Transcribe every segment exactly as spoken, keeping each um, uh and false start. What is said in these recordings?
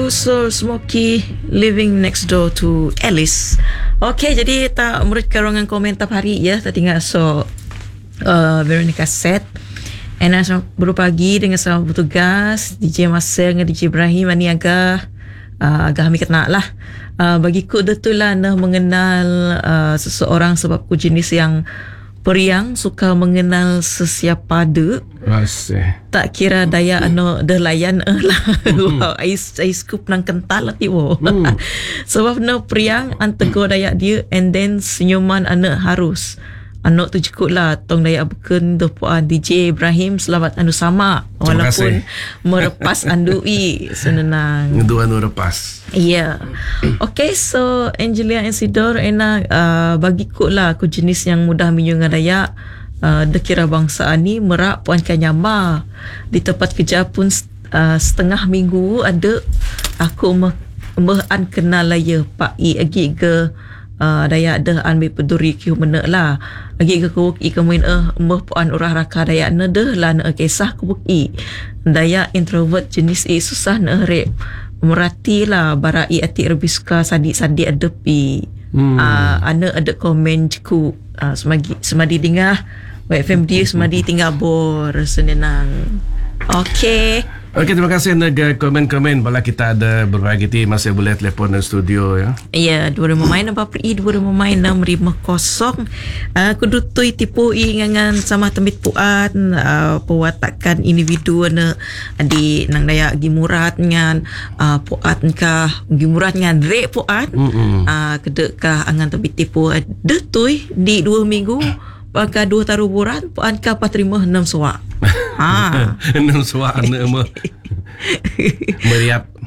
Soul Smoky living next door to Alice. Okay, jadi tak menurut karangan komentar hari ya, tak tinggal so uh, Veronica set. And uh, baru pagi dengan sama bertugas D J Marcel dengan D J Ibrahim ni agak uh, agak kami kena lah. Uh, bagi ku betul lah nah mengenal uh, seseorang sebab ku jenis yang periang, suka mengenal sesiapa de. Rasa. Tak kira daya ano dah layan eh lah. Wow, ais ais scoop nang kental lah tiwo. Mm. Sebab no periang antego daya dia and then senyuman anak harus. Anak tu cukup lah tong daya beken depan D J Ibrahim selamat anu sama walaupun merepas andui senenang. Ngedu anu repas. Ya. Yeah. Okay, so Angelia Isidore enak uh, bagi ku lah aku jenis yang mudah minyak daya uh, dekira bangsa ni merak puan kanyama di tempat kerja pun uh, setengah minggu ada aku meh mehan kenal lah ya Pak I agi ke uh, daya dah ambil peduri kiu menek lah agi ke ku i kemuin eh meh puan urah raka daya ne dah lah ne kisah ku i daya introvert jenis i susah ne rep merati lah bara i ati rebiska sadik-sadik adepi hmm. uh, ana ada komen ku uh, semagi semadi dingah W F M dia semadi tinggal bor senenang. Okey. Okey, terima kasih anda komen-komen. Bala kita ada berbagi ti masih boleh telefon dan studio ya. Ya, dua ribu main apa pri dua ribu main enam lima kosong. Uh, kudutui tipu i ngangan sama temit puat uh, pewatakan individu na di nang daya gimurat ngan uh, puat ka gimurat ngan re puat. Uh, kedek ka angan temit tipu uh, detui di dua minggu Paka dua taruh buran puan ka patrima enam suak. Ha. Enam suak anak mah. Meriap.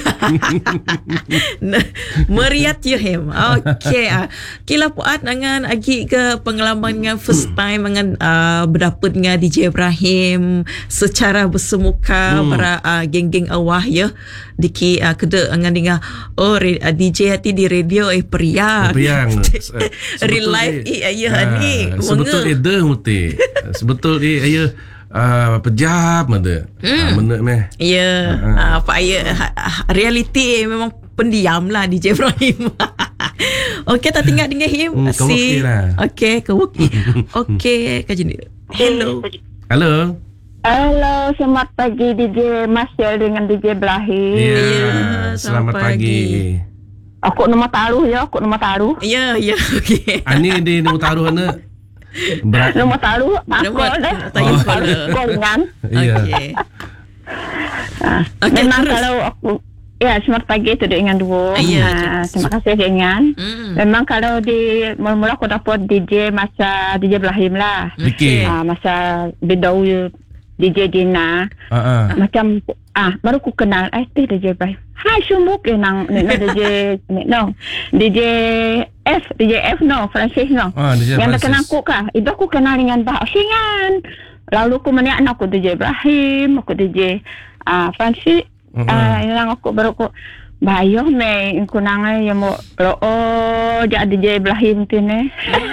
Meriat ya hem. Okey. Kila puat dengan agi ke pengalaman dengan first time dengan uh, berdapat dengan D J Ibrahim secara bersemuka hmm. para uh, geng-geng awah ya. Diki uh, kede dengan dengan oh re, uh, D J hati di radio eh periang. Periang. Real life eh ayah ni. Sebetul eh dah muti. Sebetul eh ayah Uh, pejam ada hmm. uh, menek meh ya yeah. uh, uh, apa ya uh, realiti memang pendiam lah D J Ibrahim. Okey, tak tinggal dengan him hmm, si lah. okey kawaki okey kaji hello hello hello selamat pagi D J Marcel dengan D J Ibrahim. ya yeah, yeah, selamat, selamat pagi. pagi aku nombor taruh ya aku nombor taruh ya ya okey ani di nombor taruh ana Berat. Nombor taruh nombor taruh gorengan. Okey. Okay, memang terus. Kalau aku ya selamat pagi tu dengan dua. Ya, terima kasih dengan. Mm. Memang kalau di mula-mula aku dapat D J masa D J Ibrahim lah. Okay. Uh, masa bidau D J Dina. Uh-uh. Macam ah baru aku kenal eh D J Ibrahim. Hai sumuk ke nang ni D J no D J F D J F no Francis no ah, yang kenal aku kah itu aku kenal dengan Bah Singan lalu aku meniak aku D J Ibrahim aku D J ah uh, Francis ah uh, yang aku baru aku bayo me aku nangai yang mau oh jadi D J Ibrahim tu ni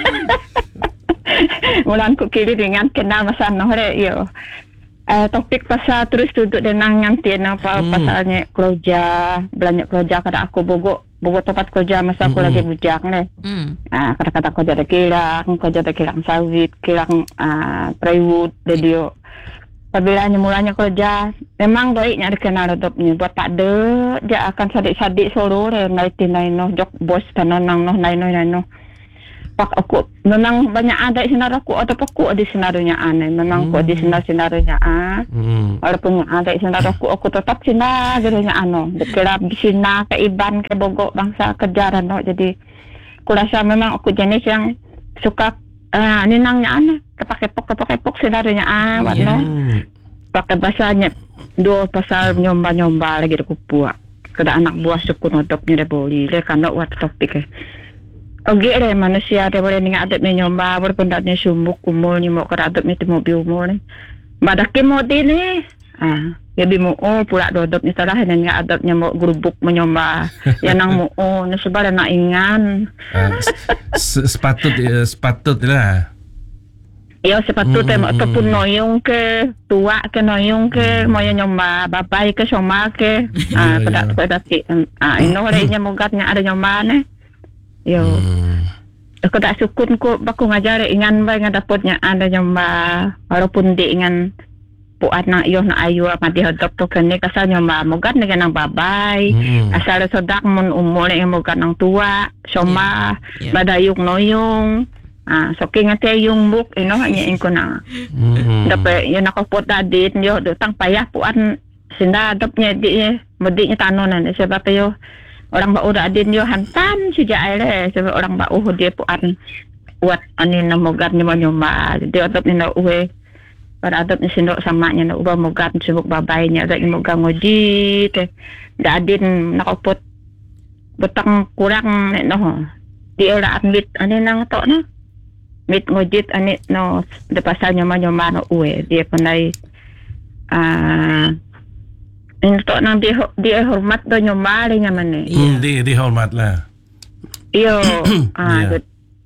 mulan aku kiri dengan kenal masa no re yo. Uh, topik pasal terus duduk dengan ngantin apa hmm. pasalnya kerja belanja kerja kada aku bogok bogok tempat kerja masa aku hmm. lagi bujak ni. Hmm. Ah uh, kata-kata kerja dak kilang, kerja dak kilang sawit, kilang uh, plywood, radio. Apabila mulanya kerja, memang baiknya dikenal rodopnya buat tak ada dia akan sadik-sadik solo re naitin naino jok bos tanonang noh naino naino. Pak aku memang banyak ada sinar aku atau aku ada sinarnya aneh memang aku ada sinar sinarnya ah walaupun ada sinar aku aku tetap sinar jadinya ano dekat sinar ke Iban ke Bogor bangsa kejaran no jadi aku rasa memang aku jenis yang suka uh, ninangnya aneh kepake-pok kepake-pok sinarnya ah warna pakai bahasanya dua pasal nyomba-nyomba lagi aku buat kada anak buah suku nodoknya dia boleh le karena wat topik eh Oke, okay, manusia dia boleh dengan adat menyomba berpendapatnya sumbuk umur ni mau kada adat ni mobil umur ni. Badak ke modi ni. Ah, jadi mau oh pula dodop ni salah dengan adatnya mau gerubuk menyomba. Yang nang mau oh ni sebab nak ingan. Sepatut sepatutlah. Yo sepatu Mm, teh mm, ataupun mm. noyong ke, tua ke noyong ke, moyo nyoma babai ke soma ke. Ah, Ya, kada ya. kada ti. Ah, ino re nya mogatnya ada nyoma ne. Yo, Hmm. aku tak sukun ko baku ngajar ingan ba nga dapatnya ada nyoma walaupun di ingan puat na iyo na ayu mati hadap to kene kasal nyoma mogat ne nang babai. Mm. Asal sodak mun umur yang mogat nang tua, soma, Yeah. badayuk noyong. Ah, so kinga te yung book ino hanya ingko na. Mm. Dapat yun ako po dadit yo datang payah puan sindadapnya di medinya tanonan sebab yo orang bau dadin yo hantan si jaile sebab orang bau dia puan buat ani na mogat ni nyoma dia adap ni na uwe para adap ni sindok samanya na uba mogat sebab babainya ada moga ngoji te dadin nakopot betang kurang no di era admit ani nang to no mit ngojit ani no de pasanya nyoma no uwe dia pandai ah Into nang di di hormat do nyoma rin naman eh. Hmm, di di hormat lah. Iyo, ah, Yeah. yeah.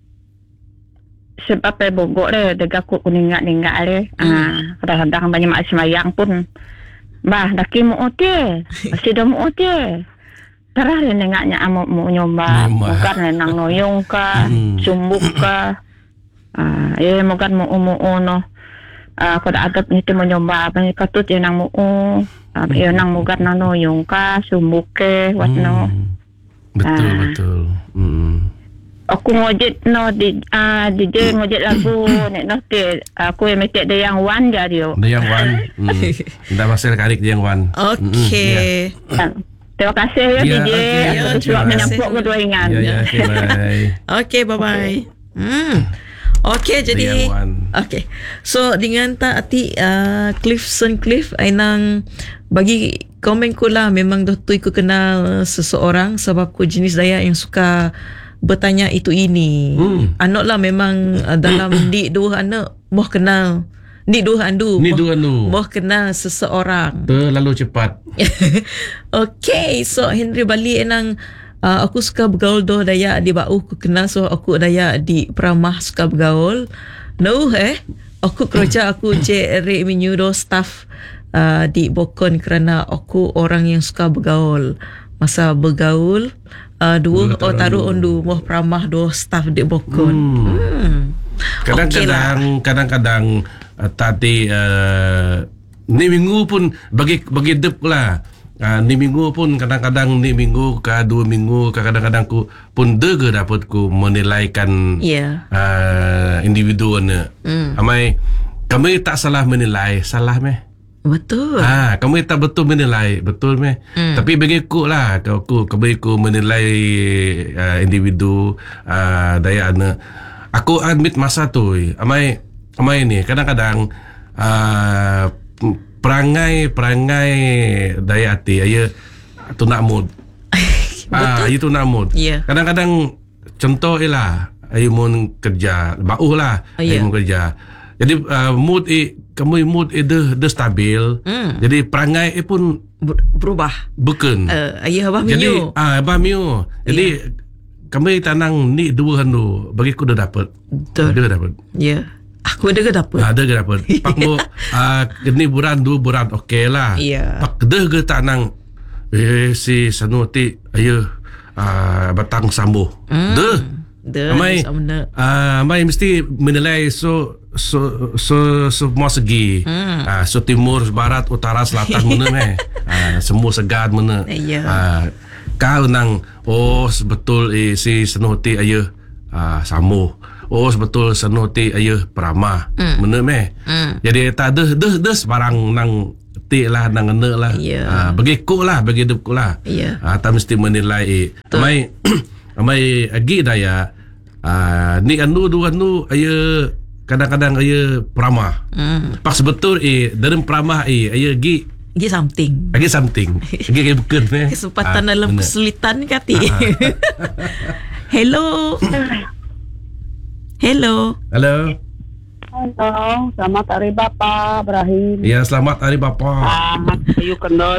Sebab eh bogo re, daga ko kuninga ninga re. Ah, kadang-kadang banyak mak semayang pun. Bah, daki mo ote. Masih do mo ote. Tara rin nga niya amo mo nyoma. Nyoma. Bukan rin nang noyong ka, Mm. sumbuk ka. Ah, eh mogan mo umuuno. Ah, kada adap nito mo nyoma, pa katut yun ang muu. Ah, yun ang mugat na noyong ka, sumbuk ke, what no. Hmm. Betul Ah. betul. Hmm. Aku ngojit no di ah di je ngojit lagu nek no te aku yang metek dia yang wan jadi yo. Ada yang wan. Hmm. Dah pasal karik dia yang wan. Okay. Terima kasih ya Ya, D J. okey, Aku ya, sudah terima menyampuk kasih. kedua ingan. Ya ya, okay, bye. Okay, bye-bye. Hmm. Okay, Ada jadi yang wan. okay. So dengan tak ati uh, Cliff Cliff ay nang bagi komen ko lah memang dotoi ko kenal seseorang sebab ko jenis daya yang suka bertanya itu ini. Hmm. Anak lah memang uh, dalam di dua anak moh kenal. Ni dua andu. Ni moh- dua andu. Moh kenal seseorang. Terlalu cepat. Okay, so Henry balik nang uh, aku suka bergaul doh daya di bau aku kenal so aku daya di Peramah suka bergaul. No eh, aku kerja aku je re menu do staff uh, di Bokon kerana aku orang yang suka bergaul. Masa bergaul uh, dua Dua oh taruh taruh andu. ondu moh Peramah do staff di Bokon. Hmm. Hmm. Kadang-kadang kadang-kadang uh, tadi uh, ni minggu pun bagi bagi dep lah. Uh, ni minggu pun kadang-kadang ni minggu ke dua minggu ke kadang-kadang ku pun dega dapat ku menilaikan Ya. uh, individu ni. Hmm. Amai kami tak salah menilai, salah meh. Betul. Ah, kami tak betul menilai, betul meh. Hmm. Tapi bagi ku lah, kalau ku kami ku menilai uh, individu uh, daya ana. Aku admit masa tu, amai amai ni kadang-kadang uh, perangai perangai daya hati aya tu nak mood. Ah, itu nak mood. Ya. Kadang-kadang contoh ialah ayu mun kerja, bau lah Oh, ya. ayu mun kerja. Jadi uh, mood e kamu mood e de de stabil. Hmm. Jadi perangai e pun Ber- berubah. bukan. Uh, ayah abah Jadi minyu. ah abah miu. Jadi kami tanang ni dua handu bagi ku dah dapat. Betul. Dia dapat. Ya. Aku ada ke dapat? Ada ke dapat. Pak mo ah ni buran dua buran okey lah. Ya. Pak dah ke tak nang eh si sanuti ayo ah batang sambo. Hmm. Dah. Dah. Amai Sama. ah amai mesti menilai so so so semua segi. Hmm. Ah so timur, barat, utara, selatan mana meh. Ah semua segar mana. Ya. Ah kau nang oh betul eh, si senuti ayo ah sambo. Oh betul senuti ayo Peramah. Hmm. Mana meh. Hmm. Jadi tak ada des des barang nang tik lah nang ene lah. Ya. Ah bagi ku lah, bagi hidup ku lah. Ya. Ah tak mesti menilai eh. Betul. Mai mai agi daya ah ni anu dua anu ayo kadang-kadang ayo Peramah. Hmm. Pas betul eh dalam Peramah eh ayo gi Give something. lagi something. Lagi kayak bukan eh. Kesempatan Ah, dalam benar. kesulitan kati. Hello. Hello. Halo. Halo, selamat hari Bapak Ibrahim. Ya selamat hari Bapa. Ah, you kenal